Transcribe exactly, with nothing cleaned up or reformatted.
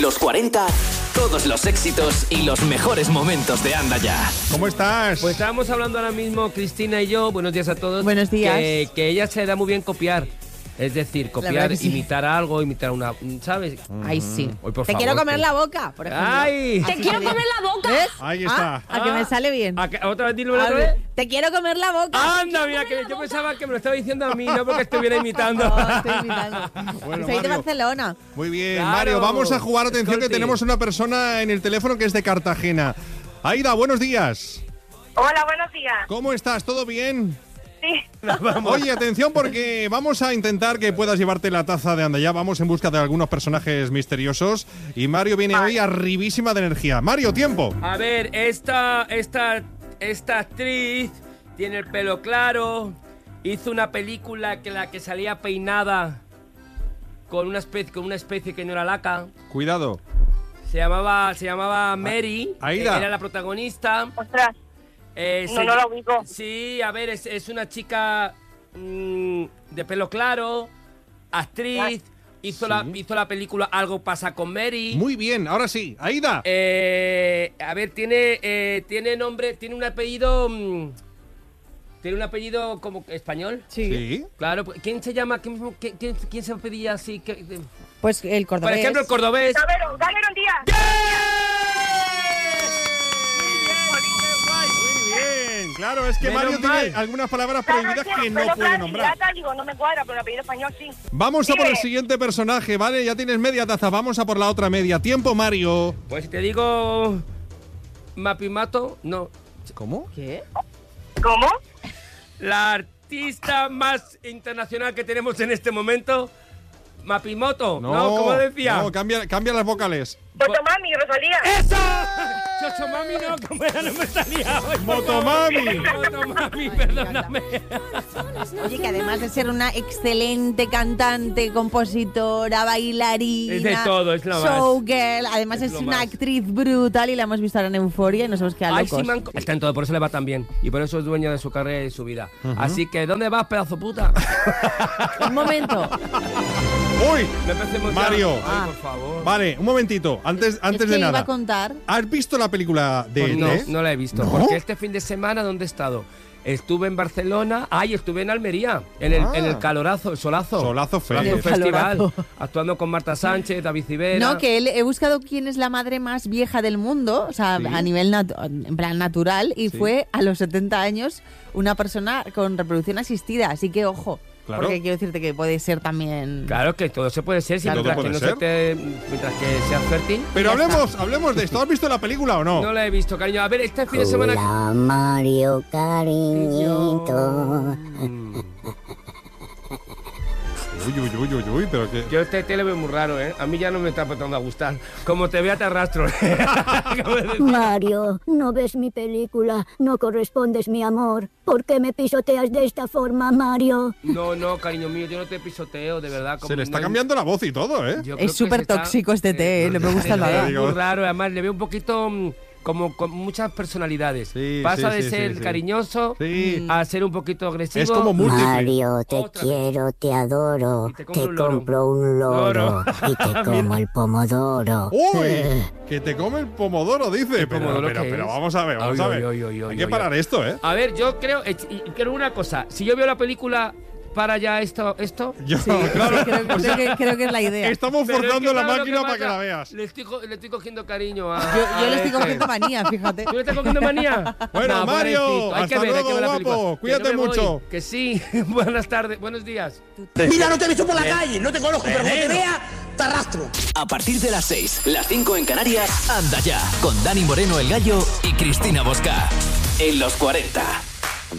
En los cuarenta, todos los éxitos y los mejores momentos de Anda Ya. ¿Cómo estás? Pues estábamos hablando ahora mismo, Cristina y yo, buenos días a todos. Buenos días. Que, que ella se da muy bien copiar. Es decir, copiar, sí. imitar algo, imitar una... ¿Sabes? Ay, sí. Hoy, por Te favor, quiero comer que- la boca, por ejemplo. ¡Ay! ¡Te Así quiero sería. comer la boca! ¿Ves? Ahí está. Ah, a que me sale bien. ¿A que- ¿Otra vez dilo A otra ver, vez? te quiero comer la boca. Anda, mira, que yo pensaba que me lo estaba diciendo a mí, no porque estuviera imitando. No, estoy imitando. Bueno, Soy de Mario. Barcelona. Muy bien, Claro. Mario. Vamos a jugar. Atención, que Escolti. tenemos una persona en el teléfono que es de Cartagena. Aida, buenos días. Hola, buenos días. ¿Cómo estás? ¿Todo bien? Sí. Oye, atención, porque vamos a intentar que puedas llevarte la taza de Anda Ya. Vamos en busca de algunos personajes misteriosos. Y Mario viene hoy arribísima de energía. Mario, tiempo. A ver, esta, esta, esta actriz tiene el pelo claro, hizo una película que la que salía peinada con una especie, con una especie que no era laca. Cuidado. Se llamaba, se llamaba Mary. Aida. Era la protagonista. Ostras, Eh, no, se- no la ubico. Sí, a ver, es, es una chica mm, de pelo claro, actriz. Hizo, la, hizo la película Algo pasa con Mary. Muy bien, ahora sí. Aida. Eh, a ver, tiene, eh, tiene nombre, tiene un apellido. mm, tiene un apellido como español. Sí. Claro, ¿quién se llama? ¿Quién, quién, quién- quién se pedía así? ¿Qué- de- Pues el Por cordobés. ejemplo, el cordobés. Cameron, Cameron Díaz. Muy bien. Claro, es que Menos Mario mal. tiene algunas palabras Claro, prohibidas es que no pelo puede claro y nombrar. pirata, digo, no me cuadra, pero el apellido español sí. Vamos a por el Sigue. siguiente personaje, ¿vale? Ya tienes media taza, vamos a por la otra media. Tiempo, Mario. Pues te digo. Mapimato, no. ¿Cómo? ¿Qué? ¿Cómo? La artista más internacional que tenemos en este momento, Mapimoto, ¿no? ¿Cómo decía? No, cambia, cambia las vocales. Motomami, Rosalía. ¡Eso! Chochomami no, como era, no me salía hoy. Motomami. Motomami, perdóname. Oye, que además de ser una excelente cantante, compositora, bailarina, Es de todo, es lo más. showgirl, además Es es, lo una más. actriz brutal y la hemos visto ahora en Euforia y nos hemos quedado Ay, locos. sí, man, está en todo, por eso le va tan bien. Y por eso es dueño de su carrera y su vida. Así que, ¿dónde vas, pedazo puta? Un momento. ¡Uy! No empecemos ya. Mario. Ay, por favor. Vale, un momentito. Antes, antes es que de iba nada. a contar. ¿Has visto la película de Pues E T? no, no la he visto. ¿No? Porque este fin de semana, ¿dónde he estado? Estuve en Barcelona. Ay, estuve en Almería. En el, Ah. en el calorazo, el solazo. Solazo Fest. Solazo El Festival. calorazo. Actuando con Marta Sánchez, David Civera. No, que él- he buscado quién es la madre más vieja del mundo, o sea, Sí. a nivel natu- en plan natural, y Sí. fue a los setenta años una persona con reproducción asistida, así que ojo, Claro. porque quiero decirte que puede ser también... Claro que todo se puede ser, si Claro, mientras, todo que no puede se te, mientras que seas fértil. Pero Ya está. hablemos, hablemos de esto. ¿Has visto la película o no? No la he visto, cariño. A ver, este fin de semana... Hola, Mario, cariñito. Uy, uy, uy, uy, uy, pero que... Yo este tele veo muy raro, ¿eh? A mí ya no me está empezando a gustar. Como te vea, te arrastro. Como decía. Mario, no ves mi película, no correspondes mi amor. ¿Por qué me pisoteas de esta forma, Mario? No, no, cariño mío, yo no te pisoteo, de verdad. Se le está no hay- cambiando la voz y todo, ¿eh? Yo creo Es que súper se está- tóxico este té, ¿eh? No me gusta es nada. muy raro, además le veo un poquito mm, como con muchas personalidades. Sí, Pasa sí, de sí, ser sí, sí. cariñoso Sí. a ser un poquito agresivo. Es como múltiple. Mario, te Otra vez. quiero, te adoro. Y te compro Te un loro. compro un loro Loro. y te como el pomodoro. ¡Uy! Que te come el pomodoro, dice. Pero, pomodoro pero, qué pero es? vamos a ver, vamos Ay, a ver. ay, ay, ay, Hay ay, que ay, parar ay. esto, ¿eh? A ver, yo creo, eh, y quiero una cosa, si yo veo la película para ya esto, esto. Yo, Sí, claro, sí, creo, creo que, creo que es la idea. estamos Pero es forzando que, la ¿sabes lo máquina para pasa? que la veas. Le estoy, co- le estoy cogiendo cariño a. Yo, a yo le estoy este. cogiendo manía, fíjate. ¿Tú le estás cogiendo manía? Bueno, No, Mario, pobrecito. Hay que hasta ver, hay luego, que ver la guapo. película. Cuídate Que no me mucho. voy, que sí. Buenas tardes, buenos días. Mira, no te he visto por la calle, no te conozco, pero como te vea, te arrastro. A partir de las seis, las cinco en Canarias, Anda Ya, con Dani Moreno el Gallo y Cristina Bosca. En los cuarenta.